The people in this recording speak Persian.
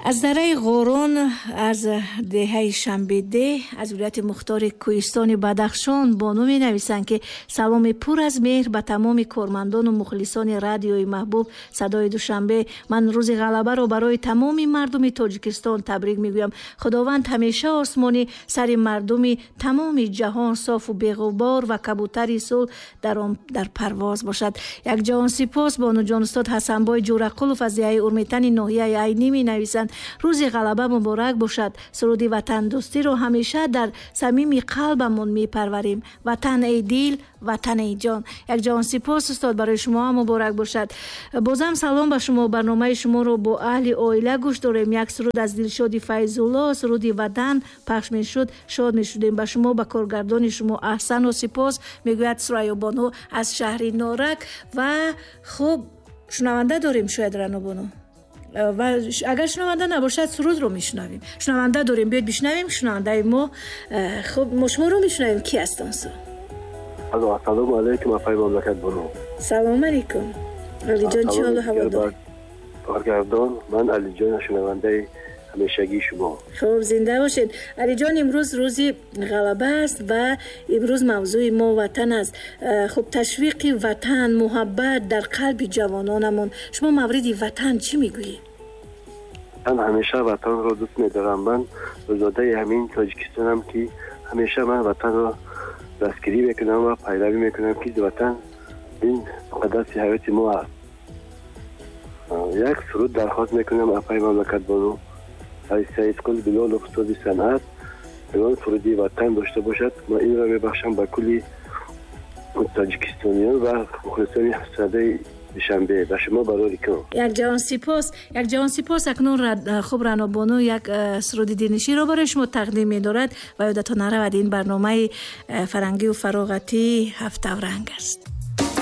از دره غورون از دهه شنبه‌ده از ولایت مختار کوهستان بدخشان بانو می نویسند که سلام پر از مهر به تمام کارمندان و مخلصان رادیوی محبوب صدای دوشنبه. من روز غلبه را برای تمام مردم تاجیکستان تبریک میگویم. خداوند همیشه آسمانی سر مردم تمام جهان صاف و بی‌غبار و کبوتر صلح در پرواز باشد. یک جهان سپاس. بانو جان استاد حسنبای جورقلوف از دهه اورمیتن ناحیه عینی می نویسند روز غلبه مبارک باشد. سرود وطن دوستی رو همیشه در صمیم قلبمون میپروریم. وطن ای دل، وطن ای جان. یک جهان سپاس استاد، برای شما مبارک باشد. بازم سلام به شما. برنامه شما رو با اهل عائله گوش داریم. یک سرود از دلشاد فیض‌الله، سرود وطن پخش میشد، شاد میشدیم. به شما، به کارگردان شما احسان و سپاس میگوید سریا بانو از شهر نارک. و خب شنونده داریم شاید رنا بانو، و اگر شنونده نباشد سرود رو میشنویم. شنونده داریم، بیاید بشنویم شنونده ما. خب ما شما رو میشنویم. کی هستن سو؟ السلام علیکم افای مملکت بانو. سلام علیکم علی جان. چه حال هوا داری؟ کارگردان من علی جان، شنونده همیشگی شما. خب زنده باشید علی جان. امروز روزی غلبه است و امروز موضوع ما وطن است. خب تشویق وطن، محبت در قلب جوانانمون، شما مورد وطن چی میگویید؟ من همیشه وطن رو دوست می‌دارم. من زاده همین تاجیکستانم که همیشه من وطن رو دستگیری میکنم و پیروی میکنم که وطن این مقدس حیات ما است. یک سرود درخواست میکنم افای مملکت بانو، ای سعید کل بلال استاد صنعت بلال سرودی وطن داشته باشد. من این را میبخشم به کلی تاجیکستانیان و مخلصان صدای دوشنبه. به شما برای کنم. یک جهان سپاس. یک جهان سپاس. اکنون خوب رنا بانو یک سرود دینشی را برای شما تقدیم می‌دارد و یادتان نرود این برنامه فرنگی و فراغتی هفت رنگ است.